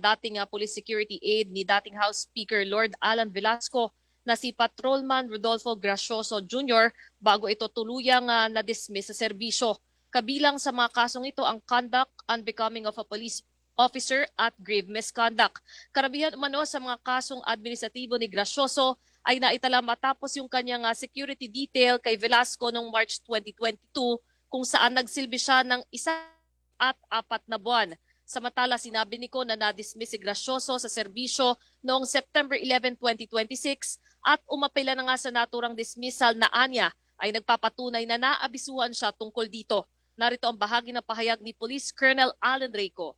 dating police security aide ni dating House Speaker Lord Alan Velasco na si Patrolman Rodolfo Gracioso Jr. bago ito tuluyang na-dismiss sa serbisyo. Kabilang sa mga kasong ito ang conduct unbecoming of a police officer at grave misconduct. Karamihan umano sa mga kasong administratibo ni Gracioso ay naitala matapos yung kanyang security detail kay Velasco noong March 2022 kung saan nagsilbi siya ng 1 at 4 na buwan. Samantala, sinabi ni Ko na na-dismiss si Gracioso sa serbisyo noong September 11, 2026 at umapela na nga sa naturang dismissal na anya ay nagpapatunay na naabisuhan siya tungkol dito. Narito ang bahagi ng pahayag ni Police Colonel Alan Reyco.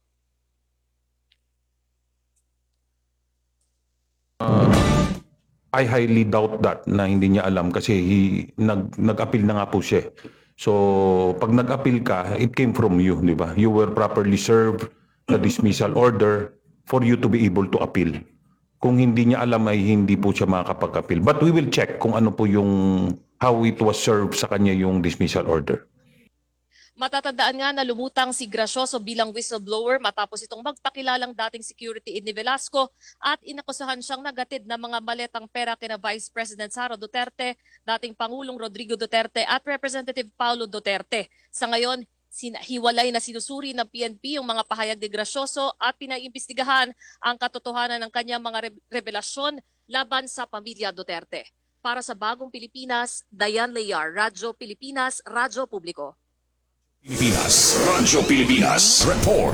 I highly doubt that na hindi niya alam kasi nag-appeal na nga po siya. So, pag nag-appeal ka, it came from you, di ba? You were properly served the dismissal order for you to be able to appeal. Kung hindi niya alam ay hindi po siya makakapag-appeal. But we will check kung ano po yung how it was served sa kanya yung dismissal order. Matatandaan nga na lumutang si Gracioso bilang whistleblower matapos itong magpakilalang dating security aide ni Velasco at inakusahan siyang nagatid ng mga maletang pera kina Vice President Sara Duterte, dating Pangulong Rodrigo Duterte at Representative Paulo Duterte. Sa ngayon, hiwalay na sinusuri ng PNP yung mga pahayag ni Gracioso at pinaimbestigahan ang katotohanan ng kanyang mga revelasyon laban sa pamilya Duterte. Para sa Bagong Pilipinas, Diane Layar, Radyo Pilipinas, Radyo Publiko. Pilipinas, Radyo Pilipinas, report.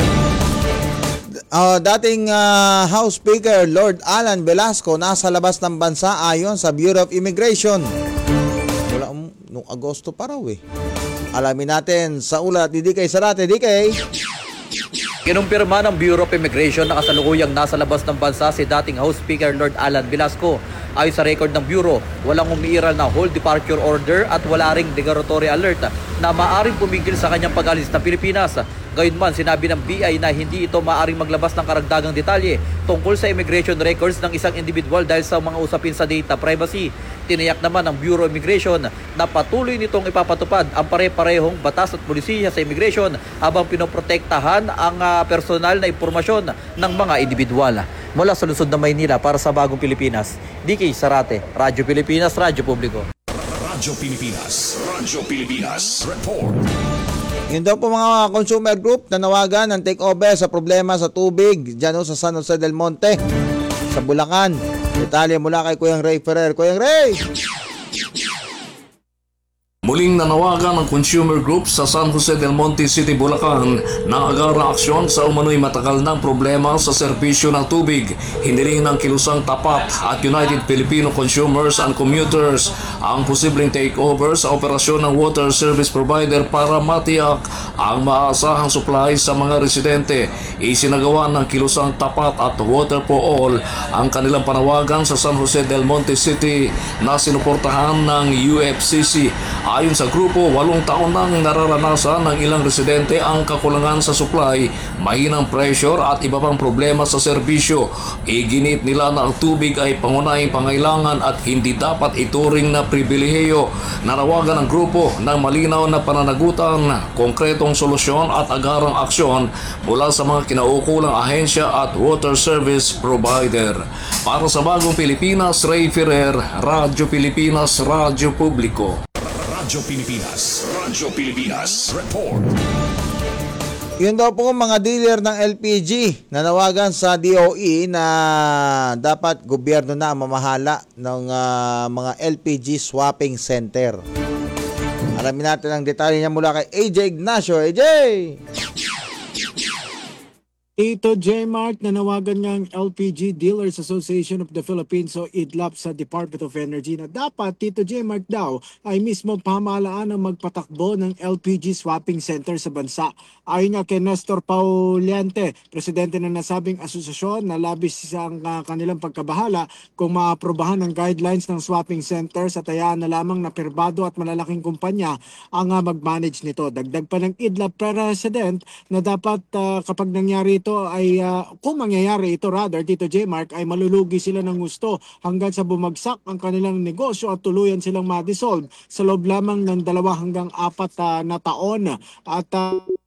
Dating House Speaker Lord Alan Velasco nasa labas ng bansa ayon sa Bureau of Immigration. Wala noong Agosto pa raw eh. Alamin natin sa ulat ni DK Sarate. DK. Kinumpirma ng Bureau of Immigration na kasalukuyang nasa labas ng bansa si dating House Speaker Lord Alan Velasco. Ayon sa record ng Bureau, walang umiiral na hold departure order at wala ring declaratory alert na maaring pumigil sa kanyang pag-alis ng Pilipinas. Gayunman, sinabi ng BI na hindi ito maaring maglabas ng karagdagang detalye tungkol sa immigration records ng isang individual dahil sa mga usapin sa data privacy. Tiniyak naman ng Bureau of Immigration na patuloy nitong ipapatupad ang pare-parehong batas at polisiya sa immigration habang pinoprotektahan ang personal na impormasyon ng mga individual. Mula sa lungsod ng Maynila para sa Bagong Pilipinas, DK Sarate, Radyo Pilipinas, Radyo Publiko. Radyo Pilipinas, Radyo Pilipinas, report. Yun daw po mga consumer group na nawagan ng takeover sa problema sa tubig dyan sa San Jose del Monte, sa Bulacan. Detalye mula kay Kuyang Ray Ferrer. Kuyang Ray! Muling nanawagan ng consumer group sa San Jose del Monte City, Bulacan na agarang aksyon sa umano'y matagal ng problema sa serbisyo ng tubig. Hiniling ng Kilusang Tapat at United Filipino Consumers and Commuters ang posibleng takeover sa operasyon ng water service provider para matiyak ang maasahang supply sa mga residente. Isinagawa ng Kilusang Tapat at Water for All ang kanilang panawagan sa San Jose del Monte City na sinuportahan ng UFCC. Ayon sa grupo, 8 taon nang nararanasan ng ilang residente ang kakulangan sa supply, mahinang pressure at iba pang problema sa serbisyo. Iginit nila na ang tubig ay pangunahing pangailangan at hindi dapat ituring na pribilehiyo. Nanawagan ng grupo ng malinaw na pananagutan, konkretong solusyon at agarang aksyon mula sa mga kinaukulang ahensya at water service provider. Para sa Bagong Pilipinas, Ray Ferrer, Radyo Pilipinas, Radyo Publiko. Radyo Pilipinas, Radyo Pilipinas, report. Yun daw po mga dealer ng LPG na nawagan sa DOE na dapat gobyerno na ang mamahala ng mga LPG swapping center. Alamin natin ang detalye niya mula kay AJ Ignacio. AJ! Tito J. Mark, nanawagan nga ang LPG Dealers Association of the Philippines o IDLAP sa Department of Energy na dapat Tito J. Mark daw ay mismo pamahalaan ang magpatakbo ng LPG swapping center sa bansa. Ayon nga kay Nestor Pauliante, presidente ng nasabing asosasyon na labis sa kanilang pagkabahala kung maaprobahan ang guidelines ng swapping center sa tayaan na lamang na perbado at malalaking kumpanya ang mag-manage nito. Dagdag pa ng IDLAP president na dapat kapag nangyari ito ay kung mangyayari ito Tito J. Mark, ay malulugi sila ng gusto hanggang sa bumagsak ang kanilang negosyo at tuluyan silang ma-dissolve sa loob lamang ng 2 hanggang 4 na taon. At